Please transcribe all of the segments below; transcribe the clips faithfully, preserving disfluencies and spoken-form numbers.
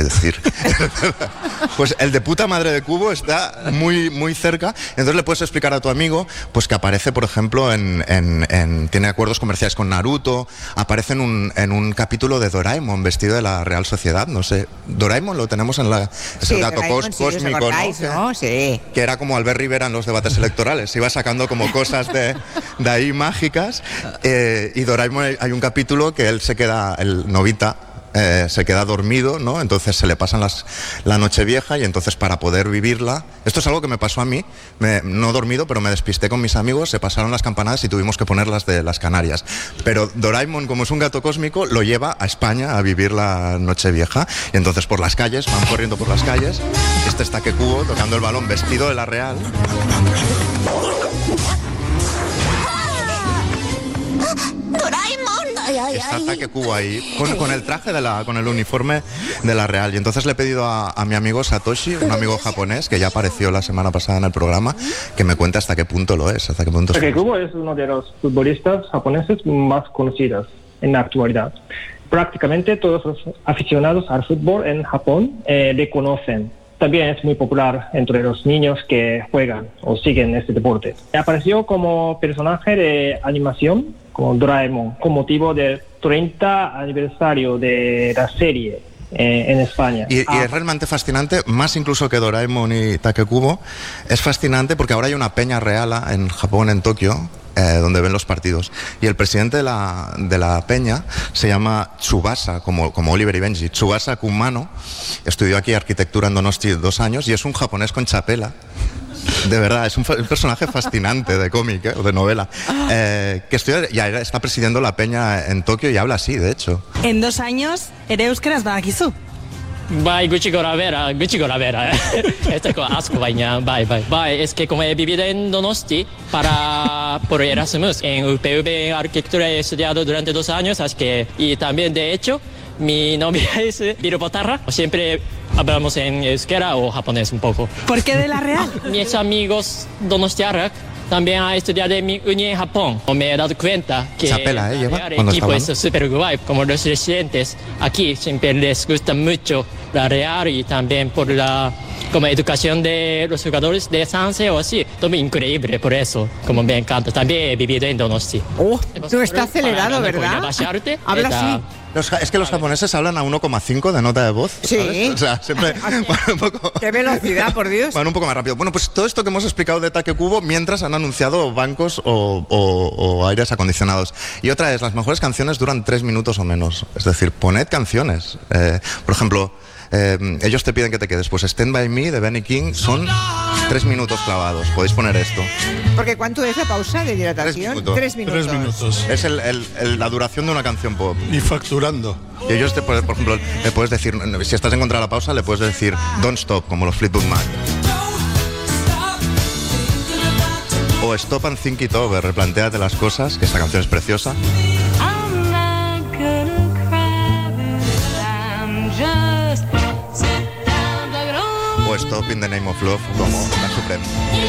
decir. Pues el de puta madre de Kubo está muy, muy cerca. Entonces le puedes explicar a tu amigo pues que aparece, por ejemplo, en, en, en tiene acuerdos comerciales con Naruto, aparece en un, en un capítulo de Doraemon vestido de la Real Sociedad. No sé, Doraemon lo tenemos en la... Es sí, el gato Doraemon, cos, sí, cósmico, ¿no? ¿no? Sí. Que era como Albert Rivera en los debates electorales. Iba sacando como cosas de, de ahí mágicas. Eh, y Doraemon, hay un capítulo que él se queda, el Novita, Eh, se queda dormido, ¿no? Entonces se le pasan las, la noche vieja y entonces para poder vivirla, esto es algo que me pasó a mí, me, no dormido, pero me despisté con mis amigos, se pasaron las campanadas y tuvimos que ponerlas de las Canarias. Pero Doraemon, como es un gato cósmico, lo lleva a España a vivir la noche vieja y entonces por las calles, van corriendo por las calles, este está que Kubo tocando el balón vestido de la Real. Está Ataque Kubo ahí, con, con el traje de la, con el uniforme de la Real. Y entonces le he pedido a, a mi amigo Satoshi, un amigo japonés que ya apareció la semana pasada en el programa, que me cuente hasta qué punto lo es, hasta qué punto Ataque Kubo es uno de los futbolistas japoneses más conocidos en la actualidad. Prácticamente todos los aficionados al fútbol en Japón eh, le conocen. También es muy popular entre los niños que juegan o siguen este deporte. Apareció como personaje de animación, como Doraemon, con motivo del treinta aniversario de la serie eh, en España. Y, ah. y es realmente fascinante, más incluso que Doraemon y Ataque Kubo, es fascinante porque ahora hay una peña real en Japón, en Tokio, Eh, donde ven los partidos. Y el presidente de la, de la peña se llama Tsubasa, como, como Oliver y Benji. Tsubasa Kumano estudió aquí arquitectura en Donosti dos años y es un japonés con chapela. De verdad, es un, un personaje fascinante de cómic, ¿eh? O de novela. Eh, que estudia, ya está presidiendo la peña en Tokio y habla así, de hecho. En dos años, ere euskaraz badakizu. Bai, gutxi gora bera, gutxi gora bera. Este con asco baina, bai, bai. Bai, es que como he vivido en Donosti para por Erasmus en U P V Arquitectura he estudiado durante dos años, así que y también de hecho mi novia es Birobotarra, siempre hablamos en euskera o japonés un poco. ¿Por qué de la Real? Mis amigos donostiarrak también ha estudiado en mi uni en Japón. Me he dado cuenta que Chapela, ¿eh? Lleva el cuando equipo está es súper guay. Como los residentes aquí siempre les gusta mucho la Real y también por la como educación de los jugadores de Sanse o así. Todo increíble por eso, como me encanta. También he vivido en Donosti. Oh, tú estás acelerado, ¿verdad? Habla así. Los, es que los japoneses hablan a uno coma cinco de nota de voz, ¿sabes? Sí. O sea, siempre van un poco... ¡Qué velocidad, por Dios! Van un poco más rápido. Bueno, pues todo esto que hemos explicado de Ataque Kubo mientras han anunciado bancos o, o, o aires acondicionados. Y otra es, las mejores canciones duran tres minutos o menos. Es decir, poned canciones. Eh, por ejemplo, eh, ellos te piden que te quedes. Pues Stand By Me de Benny King son tres minutos clavados. Podéis poner esto. Porque ¿cuánto es la pausa de hidratación? Tres minutos. Tres minutos. Tres minutos. Es el, el, el, la duración de una canción pop. Y facturando. Y ellos, te, por ejemplo, le puedes decir, si estás en contra de la pausa, le puedes decir Don't Stop, como los Fleetwood Mac. O Stop and Think It Over, replantéate las cosas, que esta canción es preciosa. O Stop in the Name of Love, como la Supreme.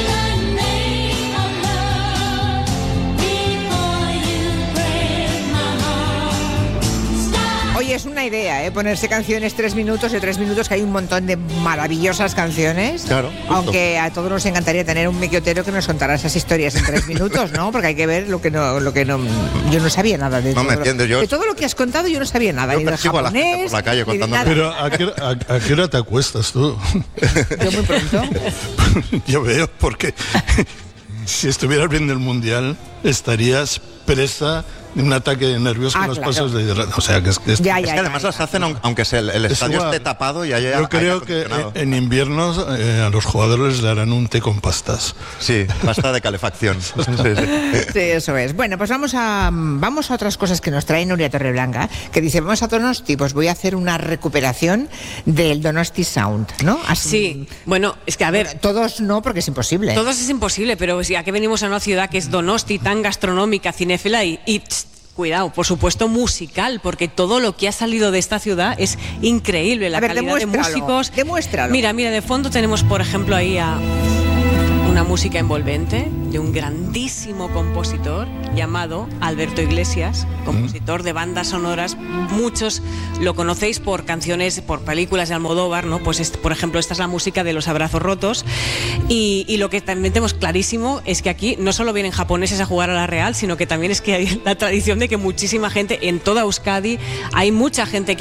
Oye, es una idea, ¿eh? Ponerse canciones tres minutos y tres minutos, que hay un montón de maravillosas canciones. Claro. Justo. Aunque a todos nos encantaría tener un mequiotero que nos contara esas historias en tres minutos, ¿no? Porque hay que ver lo que no, lo que no. Yo no sabía nada de No todo. me entiendes, yo. De todo lo que has contado, yo no sabía nada. Yo Ni de persigo a la gente japonés, por la calle ni de contando- nada. Pero ¿a qué, a, a qué hora te acuestas tú? Yo muy pronto. Yo veo, porque si estuvieras viendo el Mundial, estarías presa de un ataque de nervios Ah, con los claro. pasos de hidratación. O sea, que es que es- Ya, Es ya, que ya, además ya. las hacen aun- aunque sea el, el Es estadio igual. esté tapado y haya Yo creo que acondicionado. en invierno eh, a los jugadores le harán un té con pastas. Sí, pasta de calefacción. Sí, sí. Sí, eso es. Bueno, pues vamos a vamos a otras cosas que nos trae Nuria Torreblanca, que dice, vamos a Donosti, pues voy a hacer una recuperación del Donosti Sound, ¿no? Así- Sí, bueno, es que a ver, Todos no, porque es imposible. todos es imposible, pero si aquí venimos a una ciudad que es Donosti, tan gastronómica, cinéfila y, y tss, cuidado, por supuesto musical, porque todo lo que ha salido de esta ciudad es increíble, la A ver, calidad de demuéstralo, músicos. demuéstralo. Mira, mira, de fondo tenemos, por ejemplo, ahí a una música envolvente, de un grandísimo compositor llamado Alberto Iglesias, compositor de bandas sonoras. Muchos lo conocéis por canciones, por películas de Almodóvar, ¿no? Pues este, por ejemplo, esta es la música de Los Abrazos Rotos. Y, y lo que también tenemos clarísimo es que aquí no solo vienen japoneses a jugar a la Real, sino que también es que hay la tradición de que muchísima gente en toda Euskadi, hay mucha gente que